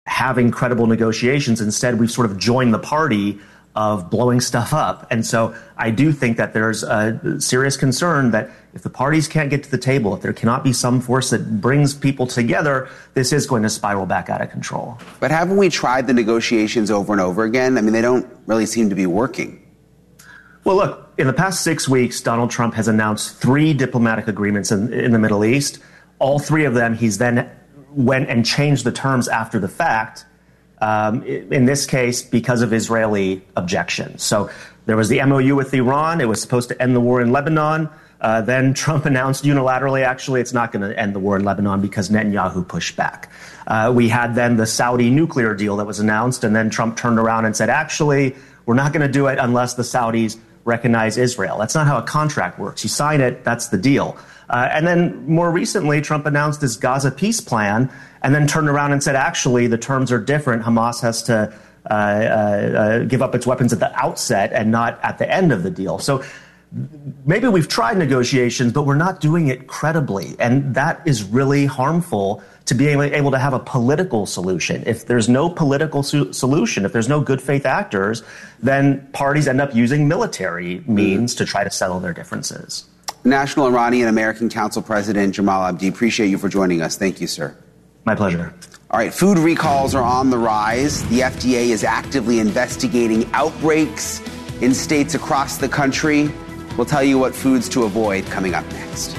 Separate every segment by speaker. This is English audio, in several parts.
Speaker 1: having credible negotiations. Instead, we've sort of joined the party of blowing stuff up. And so I do think that there's a serious concern that if the parties can't get to the table, if there cannot be some force that brings people together, this is going to spiral back out of control.
Speaker 2: But haven't we tried the negotiations over and over again? I mean, they don't really seem to be working.
Speaker 1: Well, look, in the past 6 weeks, Donald Trump has announced 3 diplomatic agreements in the Middle East. All 3 of them, he's then went and changed the terms after the fact. In this case, because of Israeli objections. So there was the MOU with Iran. It was supposed to end the war in Lebanon. Then Trump announced unilaterally, actually, it's not going to end the war in Lebanon because Netanyahu pushed back. We had then the Saudi nuclear deal that was announced, and then Trump turned around and said, actually, we're not going to do it unless the Saudis recognize Israel. That's not how a contract works. You sign it, that's the deal. And then more recently, Trump announced this Gaza peace plan and then turned around and said, actually, the terms are different. Hamas has to give up its weapons at the outset and not at the end of the deal. So maybe we've tried negotiations, but we're not doing it credibly. And that is really harmful to being able to have a political solution. If there's no political solution, if there's no good faith actors, then parties end up using military means to try to settle their differences.
Speaker 2: National Iranian American Council President Jamal Abdi, appreciate you for joining us. Thank you, sir.
Speaker 1: My pleasure.
Speaker 2: All right, food recalls are on the rise. The FDA is actively investigating outbreaks in states across the country. We'll tell you what foods to avoid coming up next.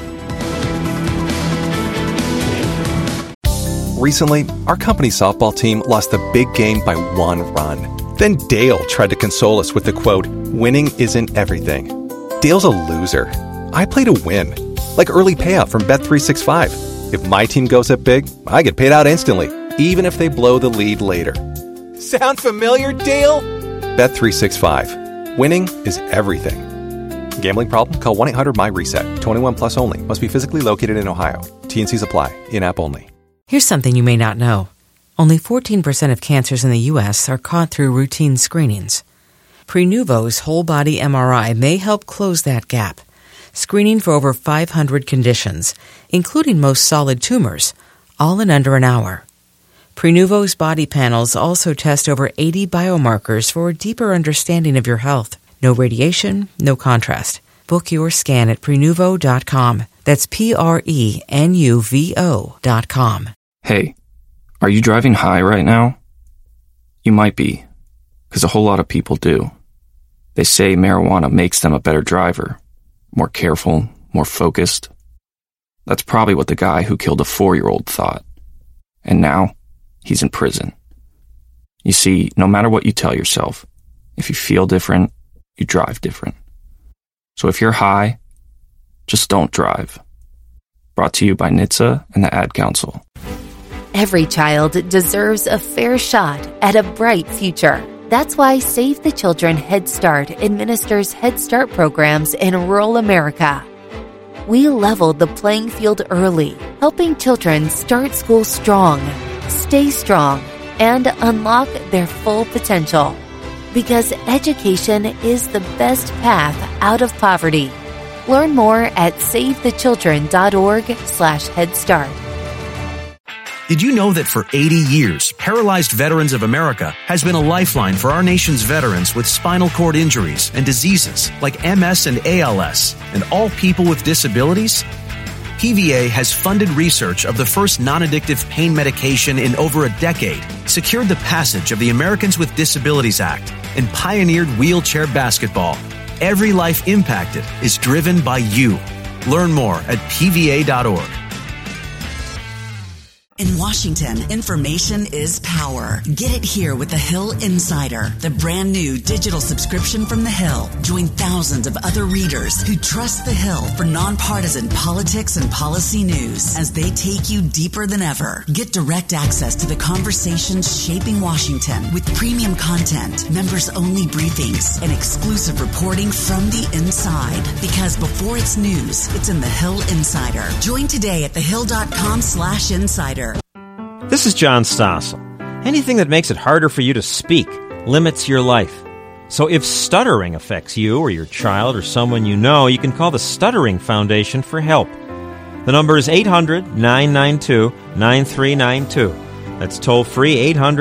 Speaker 3: Recently, our company's softball team lost the big game by 1 run. Then Dale tried to console us with the quote, "Winning isn't everything." Dale's a loser. I play to win, like early payout from Bet365. If my team goes up big, I get paid out instantly, even if they blow the lead later.
Speaker 4: Sound familiar, Dale?
Speaker 3: Bet365. Winning is everything. Gambling problem? Call 1-800-MY-RESET. 21 plus only. Must be physically located in Ohio. T&Cs apply. In-app only.
Speaker 5: Here's something you may not know. Only 14% of cancers in the U.S. are caught through routine screenings. Prenuvo's whole-body MRI may help close that gap, screening for over 500 conditions, including most solid tumors, all in under an hour. Prenuvo's body panels also test over 80 biomarkers for a deeper understanding of your health. No radiation, no contrast. Book your scan at Prenuvo.com. That's Prenuvo.com.
Speaker 6: Hey, are you driving high right now? You might be, because a whole lot of people do. They say marijuana makes them a better driver, more careful, more focused. That's probably what the guy who killed a 4-year-old thought. And now, he's in prison. You see, no matter what you tell yourself, if you feel different, you drive different. So if you're high, just don't drive. Brought to you by NHTSA and the Ad Council.
Speaker 7: Every child deserves a fair shot at a bright future. That's why Save the Children Head Start administers Head Start programs in rural America. We leveled the playing field early, helping children start school strong, stay strong, and unlock their full potential. Because education is the best path out of poverty. Learn more at SaveTheChildren.org/Head Start.
Speaker 8: Did you know that for 80 years, Paralyzed Veterans of America has been a lifeline for our nation's veterans with spinal cord injuries and diseases like MS and ALS, and all people with disabilities? PVA has funded research of the first non-addictive pain medication in over a decade, secured the passage of the Americans with Disabilities Act, and pioneered wheelchair basketball. Every life impacted is driven by you. Learn more at PVA.org.
Speaker 9: In Washington, information is power. Get it here with The Hill Insider, the brand new digital subscription from The Hill. Join thousands of other readers who trust The Hill for nonpartisan politics and policy news as they take you deeper than ever. Get direct access to the conversations shaping Washington with premium content, members-only briefings, and exclusive reporting from the inside. Because before it's news, it's in The Hill Insider. Join today at thehill.com/insider.
Speaker 4: This is John Stossel. Anything that makes it harder for you to speak limits your life. So if stuttering affects you or your child or someone you know, you can call the Stuttering Foundation for help. The number is 800-992-9392. That's toll free 800